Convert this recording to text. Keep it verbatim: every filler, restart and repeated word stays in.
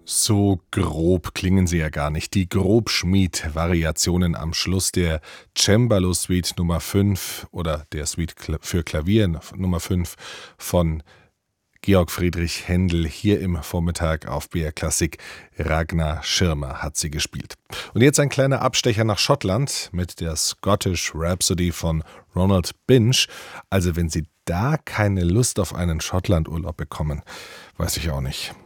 So grob klingen sie ja gar nicht. Die Grobschmied-Variationen am Schluss der Cembalo-Suite Nummer fünf oder der Suite Kla- für Klavier Nummer fünf von Georg Friedrich Händel hier im Vormittag auf B R Klassik. Ragnar Schirmer hat sie gespielt. Und jetzt ein kleiner Abstecher nach Schottland mit der Scottish Rhapsody von Ronald Binch. Also wenn Sie da keine Lust auf einen Schottlandurlaub bekommen, weiß ich auch nicht.